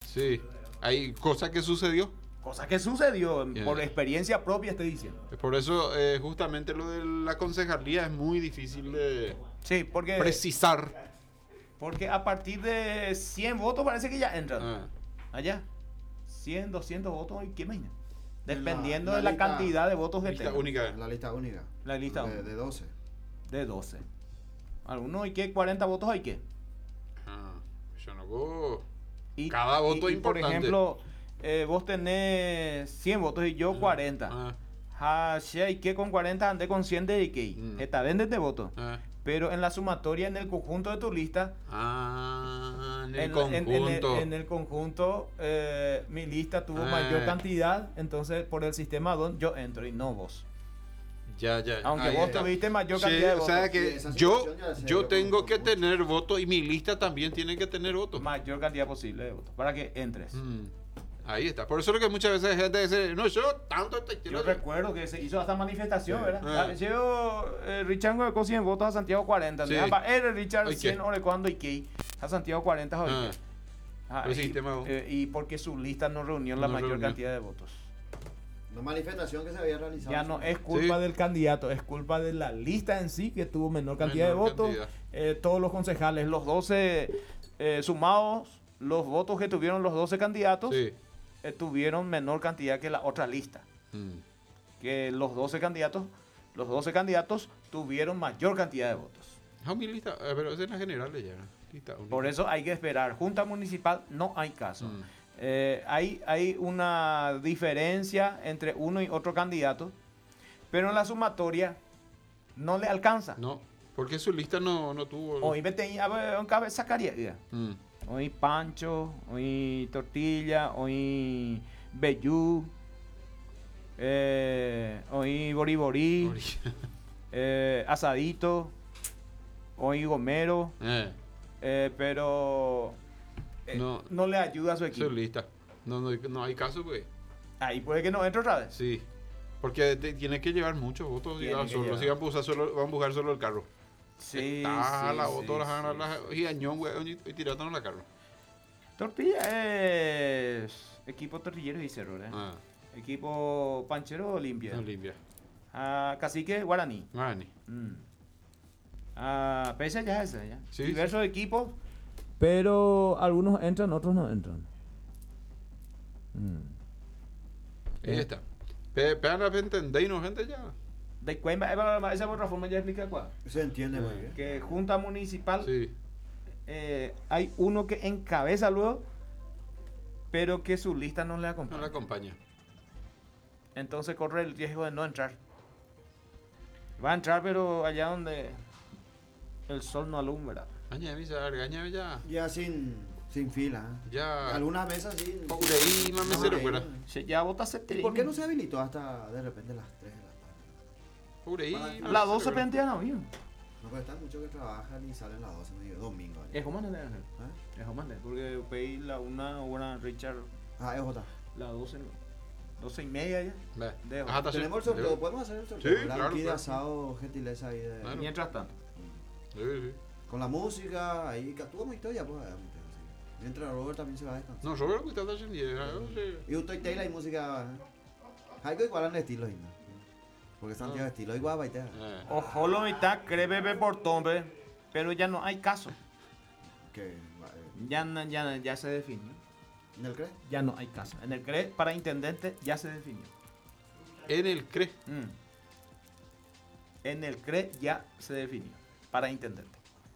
Sí, hay cosa que sucedió. Cosa que sucedió, Yeah. por experiencia propia estoy diciendo. Por eso justamente lo de la concejalía es muy difícil de Sí, porque a partir de 100 votos parece que ya entran. Ah, Allá. 100, 200 votos, ¿y qué imagina? En Dependiendo la de la lista- cantidad de votos que lista tenga. única. La lista única. La lista de 12. de 12. Algunos hay que 40 votos hay que. Ah, yo no puedo. Y, Cada voto es por importante. ejemplo, vos tenés 100 votos y yo 40. Si hay que con 40 andé con 100 de que está bien de votos. Pero en la sumatoria, en el conjunto de tu lista, En el conjunto. en el conjunto, mi lista tuvo mayor cantidad, entonces por el sistema yo entro y no vos. Ya. Aunque Ahí vos está. tuviste mayor Sí, cantidad de o votos. sea Sí, que esa yo, situación ya se yo dio tengo con que mucho. tener votos y mi lista también tiene que tener votos. Mayor cantidad posible de votos para que entres. Ahí está. Por eso es lo que muchas veces la gente dice, no, yo tanto te Yo quiero. recuerdo que se hizo hasta manifestación, Sí. ¿verdad? Llegó Richard con 100 votos a Santiago 40. Sí. Richard Oye. 100 horas cuando y que a Santiago 40 hoy. Pero sí, tema- Y porque su lista no reunió la No mayor reunió. cantidad de votos. La manifestación que se había realizado. Ya no es culpa Sí. del candidato, es culpa de la lista en sí que tuvo menor cantidad Menor de votos. Todos los concejales, los 12 sumados, los votos que tuvieron los 12 candidatos, Sí. tuvieron menor cantidad que la otra lista. Que los 12 candidatos tuvieron mayor cantidad de votos. Mi lista, pero esa es la general ya. Lista única. Por eso hay que esperar. Junta municipal no hay caso. Hay una diferencia entre uno y otro candidato, pero en la sumatoria no le alcanza. No, porque su lista no tuvo. Hoy un cabeza sacaría. Hoy pancho, hoy tortilla, hoy vellú, hoy boriborí, asadito, hoy gomero, pero no le ayuda a su equipo. Su lista. No hay caso, pues. Ahí puede que no entre otra vez. Sí. Porque tiene que llevar muchos votos. Tiene que Si van a empujar solo el carro. Sí, Está sí, la sí, voto, sí. las giañón, güey, y tirando la carro. Tortilla es equipo tortillero y cerro, ¿eh? Equipo panchero Olimpia. No limpia. Cacique Guaraní. Mani. Pese ya es esa, ya. Sí, Diversos equipos, pero algunos entran, otros no entran. Ahí está. Pegan a entender y no gente ya. De cuenta, esa otra forma ya explica cuál. Se entiende muy bien. Que junta municipal, Sí. hay uno que encabeza luego, pero que su lista no le No acompaña. la acompaña. Entonces corre el riesgo de no entrar. Va a entrar, pero allá donde el sol no alumbra. Gañame ya. Ya sin fila. Ya. Algunas mesas sí. Pobre ahí, más mesero fuera. Se ya vota ¿Y por qué no se habilitó hasta de repente las 3 de la tarde? Pobre ahí. Para- más Las 12 mesero. pentean a mí. No puede estar mucho que trabajan y salen las 12 medio domingo. Es como Ángel. ¿Eh? Es como Ángel, porque pedí la una hora Richard, Es J. la 12, 12 y media ya. Ve. Dejo. Ajá, está Tenemos el bien. sorteo, podemos hacer el sorteo. Sí, ¿verdad? claro, Aquí de claro. asado, gentileza ahí de. Claro. Mientras tanto. Sí. Con la música, ahí que tuvo mi historia, pues. Mientras Robert también se va a descansar. No, sobre lo que está haciendo. Y usted Taylor y música. Algo igual en estilo, ¿no? Porque Santiago estilo igual baitea. Ojo, lo mitad, cree bebé por tombe, pero ya no hay caso. Que Ya se definió. ¿En el cree? Ya no hay caso. En el CRE para intendente ya se definió. En el CRE. En el CRE ya se definió para intendente.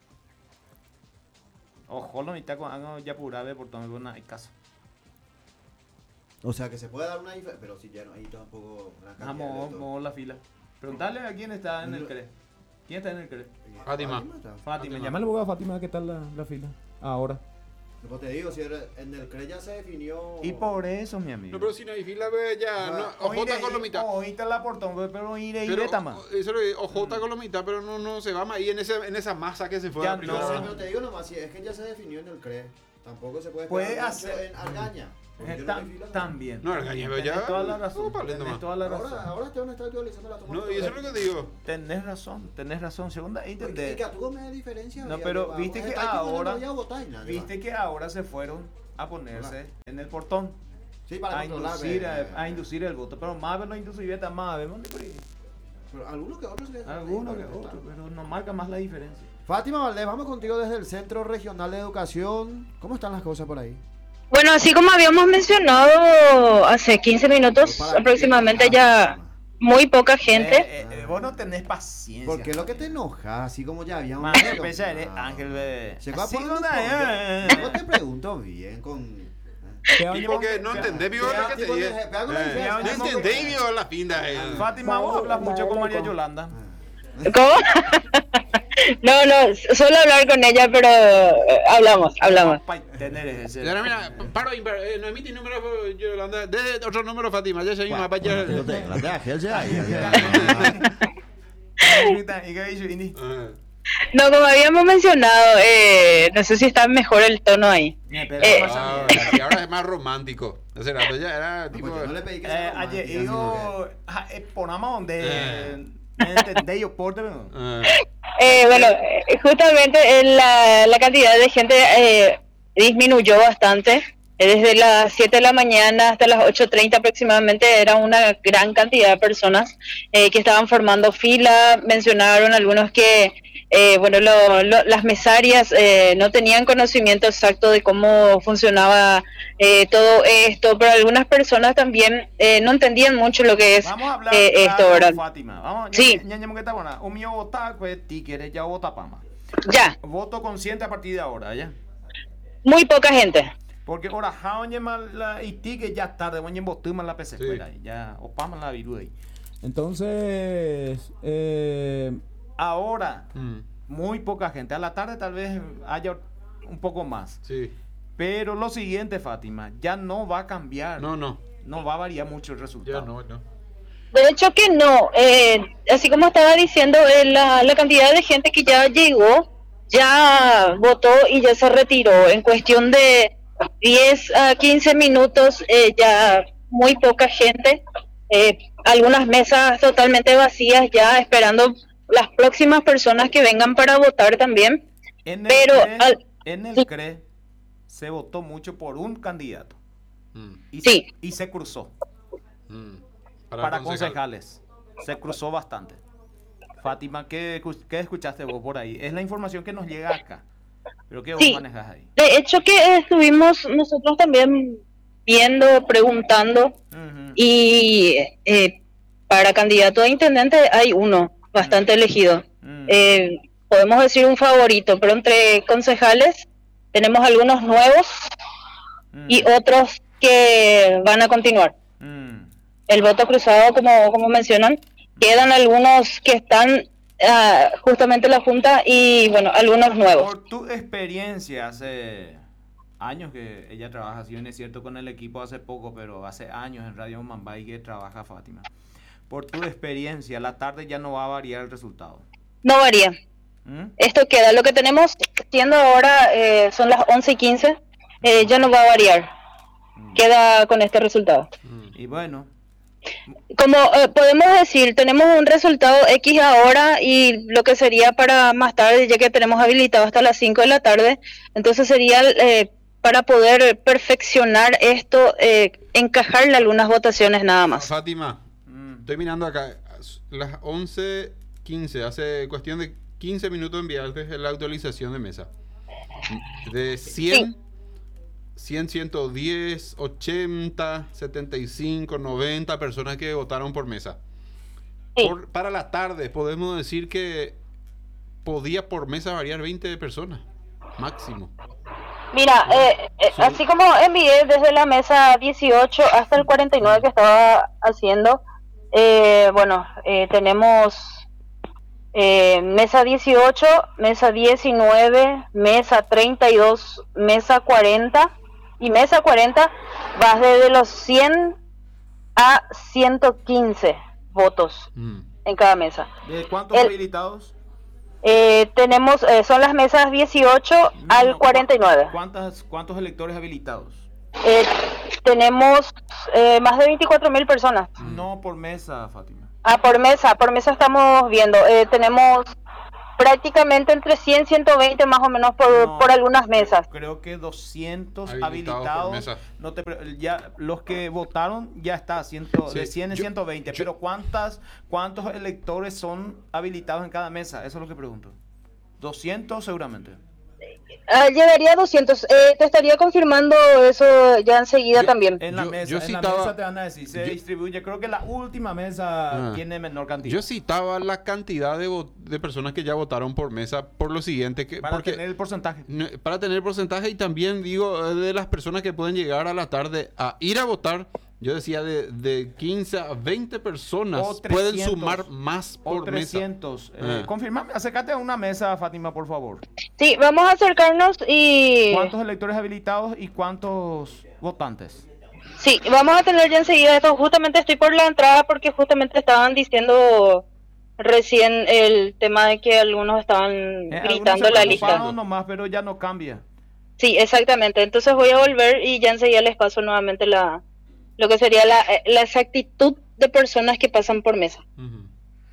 Ojo, lo mitad con algo ya pura bebé por tombe, pero no hay caso. O sea que se puede dar una diferencia, pero si ya no hay tampoco la cantidad de electores. Vamos la fila. Preguntarle a quién está en el CRE. ¿Quién está en el CRE? Fátima. está. Fátima. Llámale luego a Fátima, ¿qué tal la fila? Ahora. Después te digo, si en el CRE ya se definió. Y por eso, mi amigo. No, pero si no hay fila, ve ya. Ojota con la mitad. Oíste la portón, pero iré Pero, tama. eso lo ojota con la mitad, pero no se va más ahí en esa masa que se fue Ya a la No, primera. pero te digo nomás, si es que ya se definió en el CRE, tampoco se puede Puede esperar hacer- mucho en Argaña. porque yo no me filo, También. No, Argaña, pero ya. Tenés toda la razón. No, para Tenés más. toda la razón. Ahora te van a estar actualizando la toma. No, y eso es lo que digo. Tenés razón. Segunda, Y entender. que tuvo media diferencia. No, ya, pero vamos, viste que está aquí, ahora. no voy a votar y nada, Viste que ahora se fueron a ponerse en el portón. Sí, para A controlar. inducir el voto. Pero más no inducir más, vemos. Pero algunos que otros. Algunos que otros, pero no marca más la diferencia. Fátima Valdés, vamos contigo desde el Centro Regional de Educación. ¿Cómo están las cosas por ahí? Bueno, así como habíamos mencionado hace 15 minutos aproximadamente, ya muy poca gente. Vos no tenés paciencia. ¿Por qué es lo que te enoja? Así como ya habíamos Más especial eres Ángel B. Así Yo te pregunto bien con... Porque no entendés, vivo lo que te dije. No entendés, vivo la pinta. Fátima, vos hablas mucho con María Yolanda. ¿Cómo? No, suelo hablar con ella, pero hablamos. Ahora mira, paro, no emití número, Yolanda. De otro número, Fátima. Ya soy una paya. No, como habíamos mencionado, no sé si está mejor el tono ahí. Y ahora es más romántico. Hace rato ya era tipo. No le pedí que sea ayer romántica, yo ponamos donde entendé yo por bueno, justamente la cantidad de gente disminuyó bastante. Desde las 7 de la mañana hasta las 8:30 aproximadamente era una gran cantidad de personas que estaban formando fila. Mencionaron algunos que las mesarias no tenían conocimiento exacto de cómo funcionaba todo esto, pero algunas personas también no entendían mucho lo que es vamos a hablar esto, ¿verdad? Fátima. Vamos, sí. Un mío vota, pues ti quieres ya vota pama. Ya. Voto consciente a partir de ahora, ya. Muy poca gente. Porque ahora la y ti que ya tarde, voy a votar la PC escuela ya opama la viruda ahí. Entonces, ahora muy poca gente. A la tarde tal vez haya un poco más. Sí. Pero lo siguiente, Fátima, ya no va a cambiar. No va a variar mucho el resultado. Ya no. De hecho que no. Así como estaba diciendo, la cantidad de gente que ya llegó, ya votó y ya se retiró. En cuestión de 10 a 15 minutos, ya muy poca gente. Algunas mesas totalmente vacías ya esperando las próximas personas que vengan para votar también. En el CRE se votó mucho por un candidato y se cruzó para concejales. Se cruzó bastante. Fátima, ¿qué escuchaste vos por ahí? Es la información que nos llega acá. ¿Pero qué vos manejas ahí? De hecho que estuvimos nosotros también viendo, preguntando y para candidato a intendente hay uno bastante elegido. Podemos decir un favorito, pero entre concejales tenemos algunos nuevos y otros que van a continuar. El voto cruzado, como mencionan, quedan algunos que están justamente en la Junta y bueno, algunos nuevos. Por tu experiencia, hace años que ella trabaja, si bien es cierto con el equipo hace poco, pero hace años en Radio Mambay que trabaja Fátima. Por tu experiencia, la tarde ya no va a variar el resultado. No varía. Esto queda. Lo que tenemos siendo ahora son las 11:15. Ya no va a variar. Queda con este resultado. Y bueno. Como podemos decir, tenemos un resultado X ahora y lo que sería para más tarde, ya que tenemos habilitado hasta las 5 de la tarde, entonces sería para poder perfeccionar esto, encajarle algunas votaciones nada más. Fátima, estoy mirando acá, las 11:15, hace cuestión de 15 minutos enviaste la actualización de mesa. De 100, 110, 80, 75, 90 personas que votaron por mesa. Para la tarde podemos decir que podía por mesa variar 20 personas, máximo. Mira, así como envié desde la mesa 18 hasta el 49 que estaba haciendo, tenemos mesa 18, mesa 19, mesa 32, mesa 40 y mesa 40 va desde los 100 a 115 votos en cada mesa. ¿De cuántos habilitados? Tenemos, son las mesas 18 al 49. ¿Cuántos electores habilitados? Tenemos más de 24.000 personas. No por mesa, Fátima. Por mesa estamos viendo. Tenemos prácticamente entre 100 y 120 más o menos por algunas mesas. Creo que 200 Habilitados habilitados. por mesa. No te, ya, los que votaron ya está, Sí, de 100 en 120. Pero ¿cuántos electores son habilitados en cada mesa? Eso es lo que pregunto. 200 seguramente. Llegaría a 200. Te estaría confirmando eso ya enseguida también. En la Yo mesa, citaba- mesa te van a decir, se distribuye. Creo que la última mesa tiene menor cantidad. Yo citaba la cantidad de personas que ya votaron por mesa por lo siguiente. Para tener el porcentaje. Para tener porcentaje y también digo de las personas que pueden llegar a la tarde a ir a votar. Yo decía de 15 a 20 personas O 300, pueden sumar más O por mesa. 300. Confirmame, acércate a una mesa, Fátima, por favor. Sí, vamos a acercarnos y... ¿Cuántos electores habilitados y cuántos votantes? Sí, vamos a tener ya enseguida esto. Justamente estoy por la entrada porque justamente estaban diciendo recién el tema de que algunos estaban gritando la lista. Nomás, pero ya no cambia. Sí, exactamente. Entonces voy a volver y ya enseguida les paso nuevamente lo que sería la exactitud de personas que pasan por mesa. Ujú.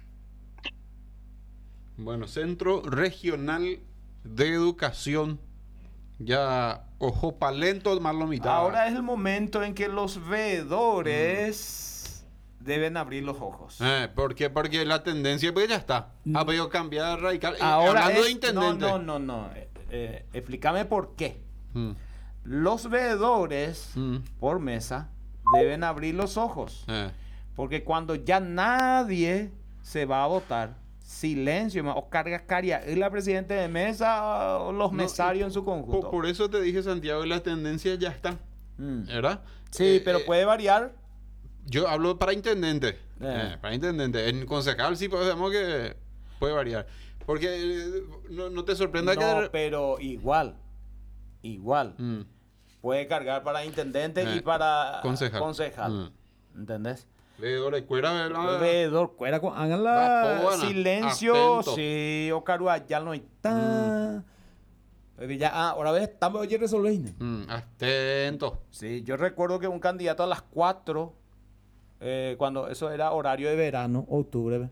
Bueno, Centro Regional de Educación. Ya ojo palento más lo mitad. Ahora es el momento en que los veedores deben abrir los ojos. ¿Por qué? Porque la tendencia pues ya está. Ha podido cambiar radical. Ahora Hablando es, de intendente. No. Explícame por qué. Mm, Los veedores mm, por mesa deben abrir los ojos. Porque cuando ya nadie se va a votar, silencio, o carga caria, es la presidenta de mesa o los mesarios en su conjunto. Por eso te dije, Santiago, la tendencia ya está. ¿Verdad? Sí, pero puede variar. Yo hablo para intendente. Para intendente. En concejal sí podemos que puede variar. Porque no te sorprenda No, que... pero igual. Mm, Puede cargar para intendente y para concejal. ¿Entendés? veedor de cuera, ¿verdad? Veedor, háganla Buena, silencio. atento. Sí, Ocarua, ya no está. Ya, ahora ves, estamos hoy resolviendo. Atento. Sí, yo recuerdo que un candidato a las 4, cuando eso era horario de verano, octubre,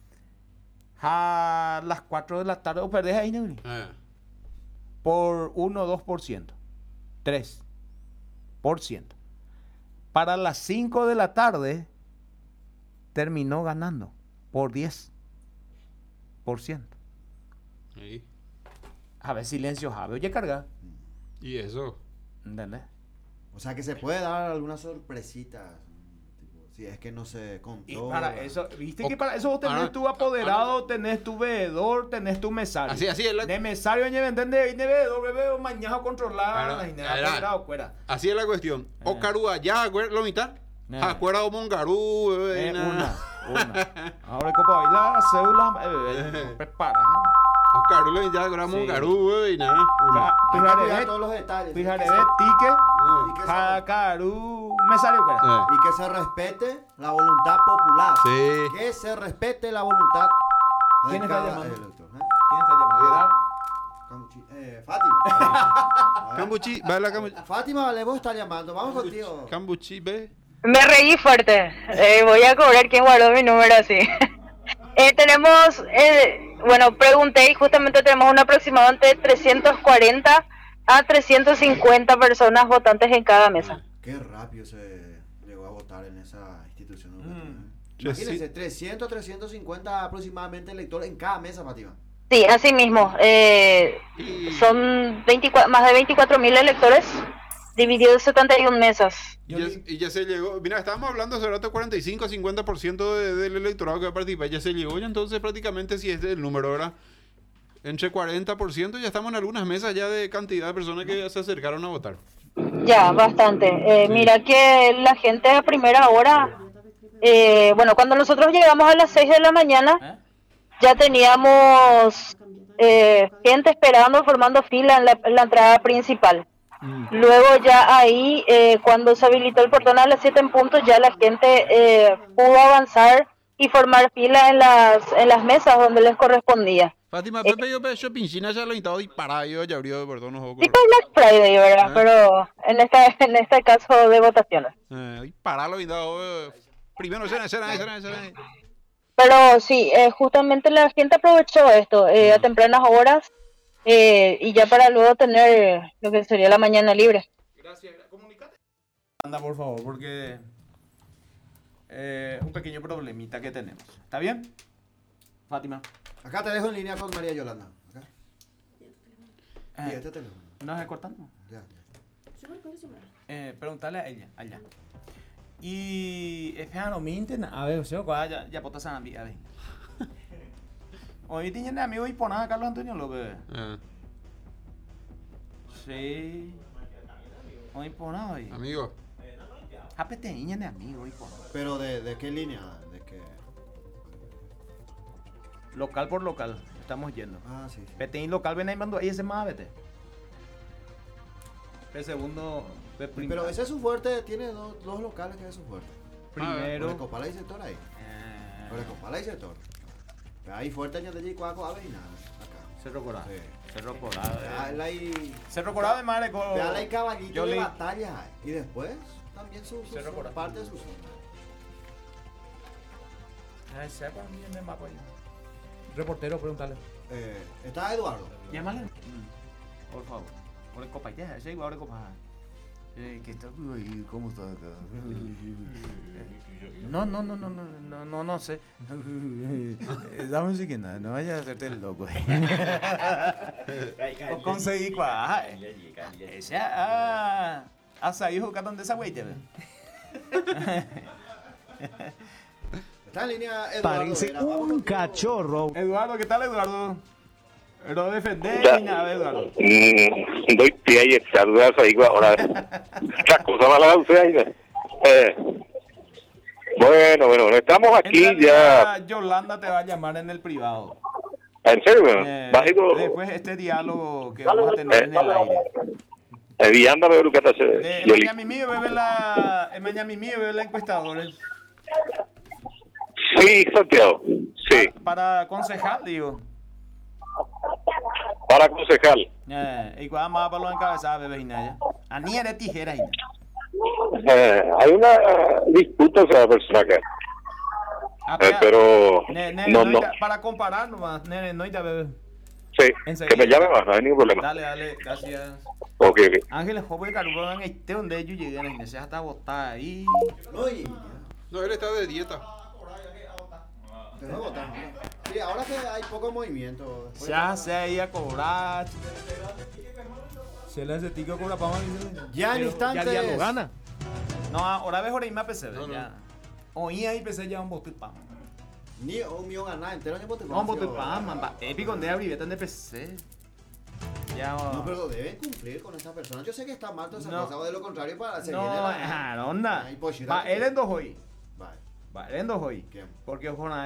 a las 4 de la tarde, o perdés ahí, ¿no? Por 1 o 2%, 3%. Para las 5 de la tarde, terminó ganando por 10%. Ahí. A ver, silencio, Javi. Oye, carga. Y eso. ¿Entendés? O sea que se puede dar alguna sorpresita. Tipo, si es que no se Y controla. para eso, viste que para eso vos tenés tu apoderado, tenés tu veedor, tenés tu mesario. Así es la... De mesario, ¿entendés? De veedor, veo mañana controlar. Apoderado, así es la cuestión. O Carúa, ya, lo mitad. Acuerda o Mongarú, una. Ahora copa bailar, cédula, prepara. O Carú, lo mitad, acuerda Mongarú, y nada. Hay que cuidar todos los detalles. Fíjate, Y que tique, se- jacarú, mesario, Y que se respete la voluntad popular. Sí. Que se respete la voluntad de ¿Quién está cada llamando? elector. ¿Quién está llamando? Fátima. Cambuchi, va la Cambuchi. Fátima, vale, vos estás llamando. Vamos contigo. Cambuchi, ve. Me reí fuerte. Voy a cobrar quién guardó mi número así. Tenemos, bueno, pregunté y justamente tenemos un aproximado entre 340 a 350 personas votantes en cada mesa. Qué rápido se llegó a votar en esa institución educativa. Sí. Imagínense, 300, 350 aproximadamente electores en cada mesa, Fátima. Sí, así mismo. Son más de 24.000 electores divididos en 71 mesas. Y ya se llegó. Mira, estábamos hablando hace rato 45 a 50% del electorado que va a participar. Ya se llegó, ya entonces prácticamente si es el número, ¿verdad? Entre 40% ya estamos en algunas mesas ya de cantidad de personas que se acercaron a votar. Ya, bastante. Sí. Mira que la gente a primera hora, bueno, cuando nosotros llegamos a las 6 de la mañana, ya teníamos gente esperando, formando fila en la entrada principal. Luego ya ahí, cuando se habilitó el portón a las 7 en punto, ya la gente pudo avanzar y formar fila en las mesas donde les correspondía. Fátima, Pepe, yo pinchina ya lo intentado disparar, yo ya abrió el portón, ojo. Sí, fue Black Friday, ¿verdad? Pero en este caso de votaciones. Disparar lo intentado. Primero, escena. Pero sí, justamente la gente aprovechó esto a tempranas horas y ya para luego tener lo que sería la mañana libre. Gracias. Comunicate. Anda, por favor, porque un pequeño problemita que tenemos. ¿Está bien? Fátima. Acá te dejo en línea con María Yolanda. Acá. Y este teléfono. ¿No se cortando? Ya. Preguntarle a ella, allá. Y no minten, a ver, ya potas a ver. Hoy tiene amigo y ponada Carlos Antonio López. Sí. Hoy ponada hoy. Amigo. Apete niña de amigo y ponada. Pero ¿de qué línea? ¿De qué? Local por local, estamos yendo. Ah, sí. Peteín local, ven ahí mando, ahí ese más, vete. El segundo, Pero ese es su fuerte, tiene dos locales que es su fuerte. Primero. Orecopala y sector ahí. Orecopala y sector. Ahí fuerte ya de allí, cuaco, ave y nada. Acá. Cerro Corado. Sí. Cerro Corado. Ahí. Cerro Corado de Madre con. Hay caballitos de batalla. Y después también su parte de su zona. Sepan bien de mapa ahí. Reportero, pregúntale. Está Eduardo. Llámale. Por favor. Por el copa, ya, ese igual de copa. ¿Qué está? ¿Cómo está acá? No sé. Dame un segundo, no vayas a hacerte el loco. O conseguí cuá. Ese hasta ahí jugando de esa güey, te ve. Está en línea Eduardo. Parece un cachorro. Eduardo, ¿qué tal, Eduardo? Pero defender ni nada, Eduardo. Doy pie y saludas ahí ahora. La cosa mala usted. Bueno, estamos aquí en ya. Yolanda te va a llamar en el privado. ¿En serio? Básico. Después este diálogo que vamos a tener en el aire. Enviándome lo que te hace. En Miami mío bebe la encuestadora. Sí, Santiago. Sí. Para concejal, digo. Para concejal. Y cuando más para los encabezados, bebé Inaya. A ni eres tijera, Inaya. Hay una disputa sobre la persona acá. Pero no. Para comparar nomás, no ya bebé. Sí, enseguida. que me llame más, no hay ningún problema. Dale, gracias. Ok. Ángeles Joven Carulo en este donde ellos llegan, Inés, ya está botada ahí. No, él está de dieta. Sí, ahora que hay poco movimiento. Ya se iba a cobrar. Se le hace tico cobra para más. Ya en instantes. Ya lo gana. No, ahora ves ahora y más PC. No. Ya. Oí ahí PC ya un bote pan. Ni un millón ganar entero ni bote pan. No, un bote pan, man. Épico de abriveta de PC. Ya. No, pero deben cumplir con esta persona. Yo sé que está mal toda esa cosa, o de lo contrario para seguir. No, onda. Va, él en dos hoy. Va, él en dos hoy. ¿Quién? Porque Jona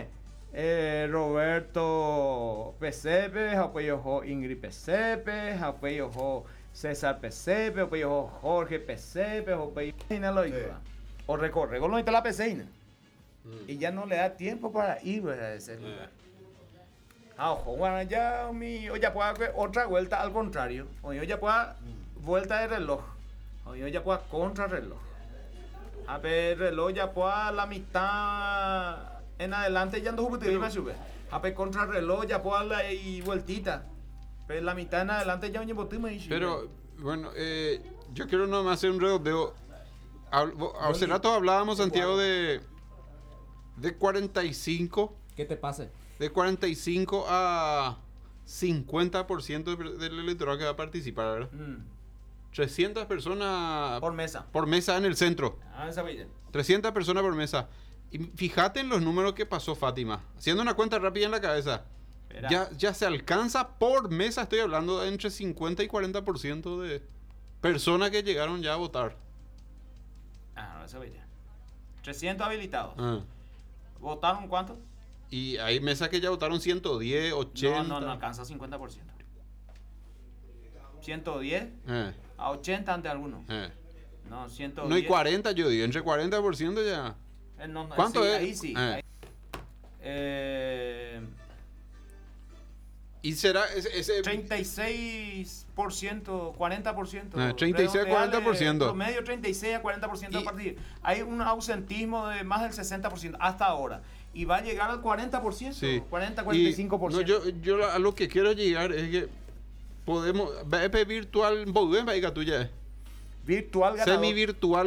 Roberto Pesepe, apoyo Ingrid Pesepe, apoyo César Pesepe, apoyo Jorge Pesepe, apoyo o recorre con lo la Peseina. Y ya no le da tiempo para ir a ese lugar. Ojo, bueno, ya ya puede otra vuelta al contrario. O ya puede vuelta de reloj. O ya puede contrarreloj. A ver, reloj ya puede la mitad en adelante ya ando jugando y me sube. A ver, contrarreloj ya puede la y vueltita. Pero la mitad en adelante ya un botín me dice. Pero, bueno, yo quiero nomás hacer un redondeo. Hace rato hablábamos, Santiago, de 45. ¿Qué te pase? De 45 a 50% del electorado que va a participar, ¿verdad? 300 personas por mesa en el centro. Esa bella. 300 personas por mesa. Y fíjate en los números que pasó Fátima. Haciendo una cuenta rápida en la cabeza. Ya se alcanza por mesa, estoy hablando, entre 50 y 40% de personas que llegaron ya a votar. No, esa bella. 300 habilitados. ¿Votaron cuánto? Y hay mesas que ya votaron 110, 80. No alcanza 50%. 110 a 80 ante algunos. No, 110. No, y 40 yo digo, entre 40% ya. ¿Cuánto es? Ahí sí. Y será ese 36%, 40%. 36 a 40%. Promedio 36 a 40% a partir. Hay un ausentismo de más del 60% hasta ahora. y va a llegar al 40%, Sí. 40-45%. No, yo a lo que quiero llegar es que podemos, VP virtual, ¿vos ves, tuya? Virtual ganador. Semi virtual